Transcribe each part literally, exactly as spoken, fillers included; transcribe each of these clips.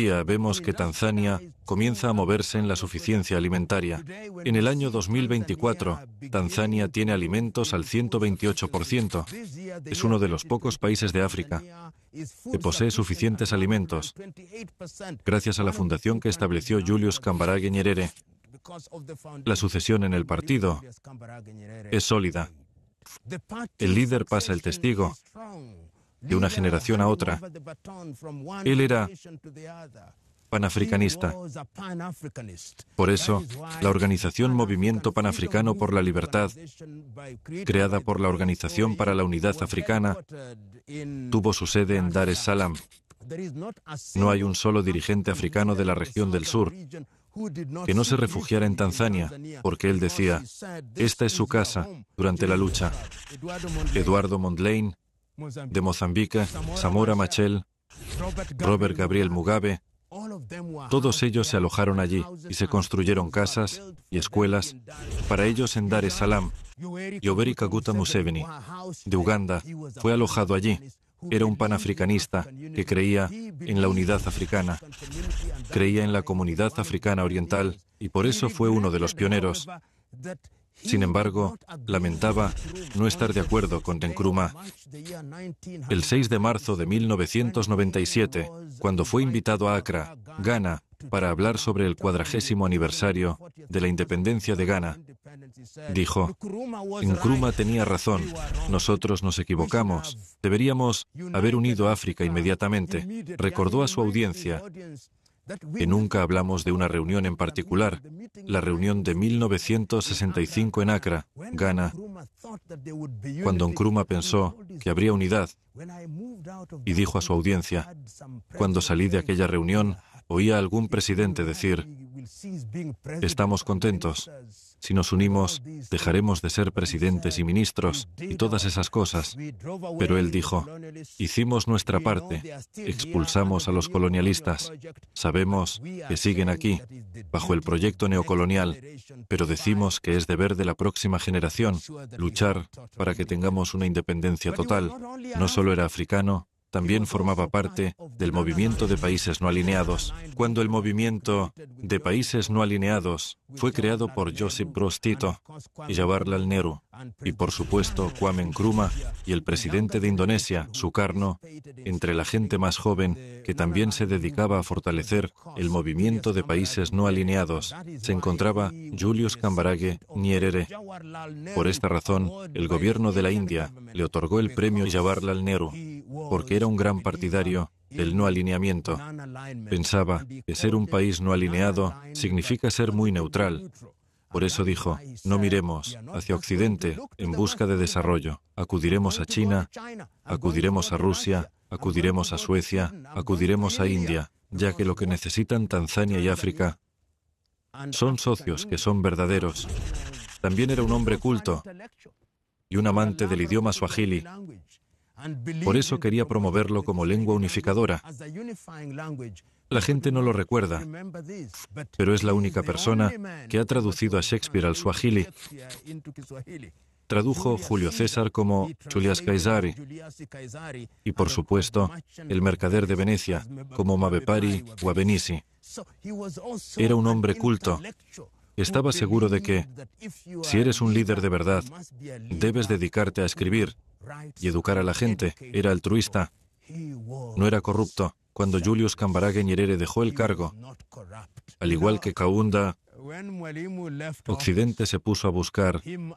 día vemos que Tanzania comienza a moverse en la suficiencia alimentaria. En el año dos mil veinticuatro, Tanzania tiene alimentos al ciento veintiocho por ciento. Es uno de los pocos países de África que posee suficientes alimentos, gracias a la fundación que estableció Julius Kambarage Nyerere. La sucesión en el partido es sólida. El líder pasa el testigo de una generación a otra. Él era panafricanista. Por eso, la organización Movimiento Panafricano por la Libertad, creada por la Organización para la Unidad Africana, tuvo su sede en Dar es Salaam. No hay un solo dirigente africano de la región del sur que no se refugiara en Tanzania, porque él decía, esta es su casa durante la lucha. Eduardo Mondlane, de Mozambique, Samora Machel, Robert Gabriel Mugabe, todos ellos se alojaron allí y se construyeron casas y escuelas para ellos en Dar es Salaam. Yoweri Kaguta Museveni, de Uganda, fue alojado allí. Era un panafricanista que creía en la unidad africana, creía en la comunidad africana oriental y por eso fue uno de los pioneros. Sin embargo, lamentaba no estar de acuerdo con Nkrumah. El seis de marzo de mil novecientos noventa y siete, cuando fue invitado a Accra, Ghana, para hablar sobre el cuadragésimo aniversario de la independencia de Ghana, dijo, Nkrumah tenía razón, nosotros nos equivocamos, deberíamos haber unido a África inmediatamente. Recordó a su audiencia que nunca hablamos de una reunión en particular, la reunión de mil novecientos sesenta y cinco en Accra, Ghana, cuando Nkrumah pensó que habría unidad, y dijo a su audiencia, cuando salí de aquella reunión, oí a algún presidente decir, estamos contentos. Si nos unimos, dejaremos de ser presidentes y ministros y todas esas cosas. Pero él dijo, hicimos nuestra parte, expulsamos a los colonialistas. Sabemos que siguen aquí, bajo el proyecto neocolonial, pero decimos que es deber de la próxima generación luchar para que tengamos una independencia total. No solo era africano, también formaba parte del movimiento de países no alineados. Cuando el movimiento de países no alineados fue creado por Joseph Broz Tito y Jawaharlal Nehru, y por supuesto Kwame Nkrumah y el presidente de Indonesia, Sukarno, entre la gente más joven que también se dedicaba a fortalecer el movimiento de países no alineados, se encontraba Julius Kambarage Nyerere. Por esta razón, el gobierno de la India le otorgó el premio Jawaharlal Nehru, porque era un gran partidario del no alineamiento. Pensaba que ser un país no alineado significa ser muy neutral. Por eso dijo, no miremos hacia Occidente en busca de desarrollo. Acudiremos a China, acudiremos a Rusia, acudiremos a Suecia, acudiremos a India, ya que lo que necesitan Tanzania y África son socios que son verdaderos. También era un hombre culto y un amante del idioma swahili. Por eso quería promoverlo como lengua unificadora. La gente no lo recuerda, pero es la única persona que ha traducido a Shakespeare al swahili. Tradujo Julio César como Julius Caesari y, por supuesto, el mercader de Venecia como Mavepari Wabenisi. Era un hombre culto. Estaba seguro de que, si eres un líder de verdad, debes dedicarte a escribir y educar a la gente. Era altruista, no era corrupto. Cuando Julius Kambarage Nyerere dejó el cargo, al igual que Kaunda, Occidente se puso a buscar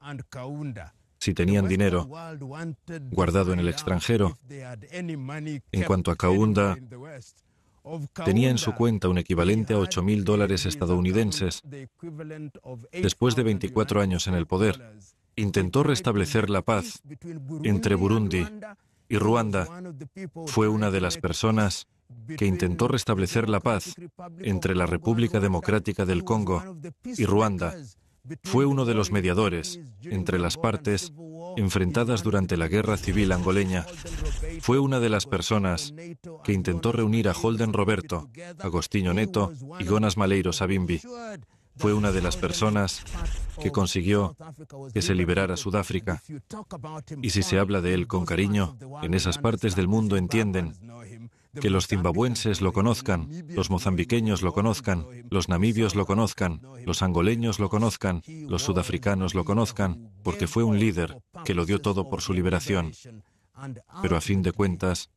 si tenían dinero guardado en el extranjero. En cuanto a Kaunda, tenía en su cuenta un equivalente a ocho mil dólares estadounidenses. Después de veinticuatro años en el poder, intentó restablecer la paz entre Burundi y Ruanda. Fue una de las personas que intentó restablecer la paz entre la República Democrática del Congo y Ruanda. Fue uno de los mediadores entre las partes enfrentadas durante la Guerra Civil angoleña. Fue una de las personas que intentó reunir a Holden Roberto, Agostinho Neto y Jonas Malheiro Savimbi. Fue una de las personas que consiguió que se liberara Sudáfrica. Y si se habla de él con cariño, en esas partes del mundo entienden Que los zimbabuenses lo conozcan, los mozambiqueños lo conozcan, los namibios lo conozcan, los angoleños lo conozcan, los sudafricanos lo conozcan, porque fue un líder que lo dio todo por su liberación. Pero a fin de cuentas,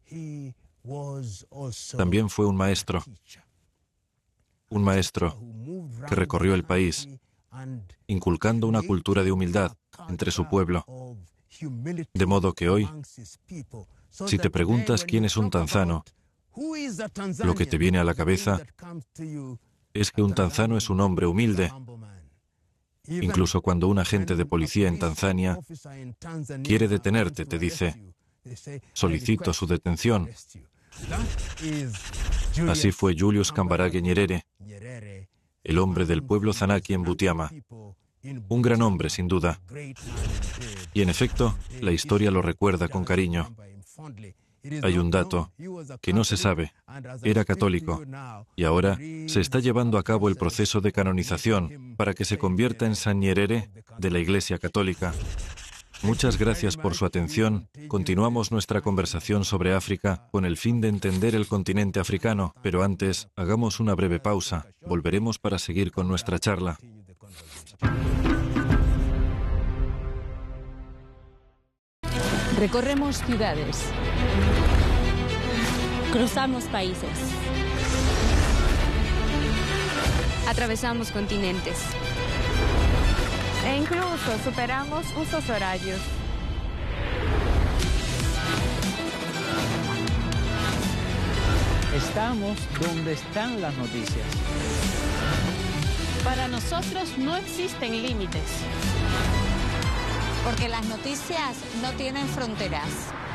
también fue un maestro. Un maestro que recorrió el país, inculcando una cultura de humildad entre su pueblo. De modo que hoy, si te preguntas quién es un tanzano, lo que te viene a la cabeza es que un tanzano es un hombre humilde. Incluso cuando un agente de policía en Tanzania quiere detenerte, te dice, solicito su detención. Así fue Julius Kambarage Nyerere, el hombre del pueblo Zanaki en Butiama. Un gran hombre, sin duda. Y en efecto, la historia lo recuerda con cariño. Hay un dato que no se sabe. Era católico y ahora se está llevando a cabo el proceso de canonización para que se convierta en San Nyerere de la Iglesia Católica. Muchas gracias por su atención. Continuamos nuestra conversación sobre África con el fin de entender el continente africano, pero antes, hagamos una breve pausa. Volveremos para seguir con nuestra charla. Recorremos ciudades. Cruzamos países. Atravesamos continentes. E incluso superamos usos horarios. Estamos donde están las noticias. Para nosotros no existen límites. Porque las noticias no tienen fronteras.